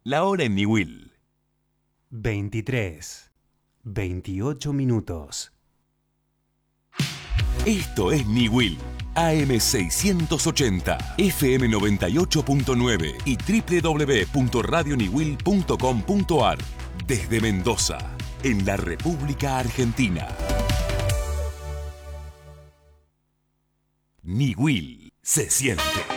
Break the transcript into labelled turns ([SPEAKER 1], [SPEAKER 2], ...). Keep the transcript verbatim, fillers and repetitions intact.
[SPEAKER 1] La hora en Niwil.
[SPEAKER 2] veintitrés, veintiocho minutos.
[SPEAKER 1] Esto es Niwil, A M seiscientos ochenta, F M noventa y ocho punto nueve y doble u doble u doble u punto radio niwil punto com punto a r. Desde Mendoza, en la República Argentina. Niwil se siente.